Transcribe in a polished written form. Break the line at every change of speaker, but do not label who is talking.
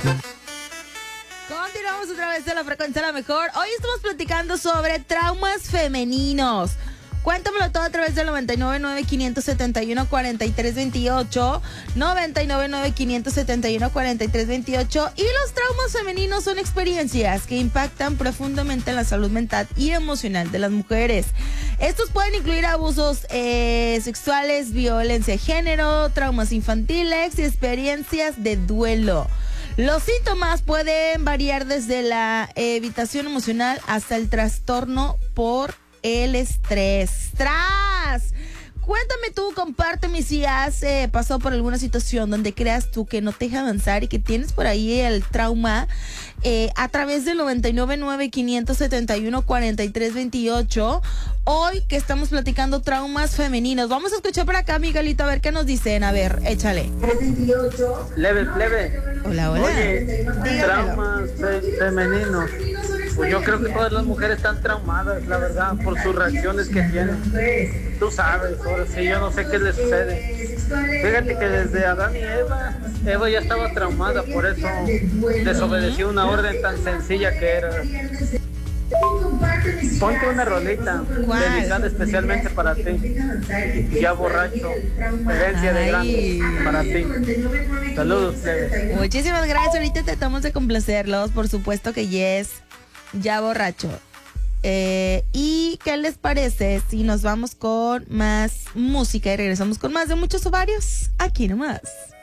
Continuamos otra vez de la frecuencia la mejor. Hoy estamos platicando sobre traumas femeninos. Cuéntamelo todo a través del 999-571-4328, 999-571-4328. Y los traumas femeninos son experiencias que impactan profundamente en la salud mental y emocional de las mujeres. Estos pueden incluir abusos sexuales, violencia de género, traumas infantiles y experiencias de duelo. Los síntomas pueden variar desde la evitación emocional hasta el trastorno por el estrés. ¡Tras! Cuéntame tú, compárteme si has pasado por alguna situación donde creas tú que no te deja avanzar y que tienes por ahí el trauma a través del 999-571-4328. Hoy que estamos platicando traumas femeninos. Vamos a escuchar por acá, Miguelito, a ver qué nos dicen. A ver, échale.
Plebe.
Hola, hola.
Oye, traumas femeninos. Pues yo creo que todas las mujeres están traumadas, la verdad, por sus reacciones que tienen. Tú sabes, ahora sí, yo no sé qué les sucede. Fíjate que desde Adán y Eva ya estaba traumada, por eso desobedeció una orden tan sencilla que era. Ponte una rolita dedicada especialmente para ti. Ya borracho, herencia de grande para ti. Saludos, plebe.
Muchísimas gracias. Ahorita tratamos de complacerlos, por supuesto que yes. Ya borracho. ¿Y qué les parece si nos vamos con más música y regresamos con más de Muchos Ovarios? Aquí nomás.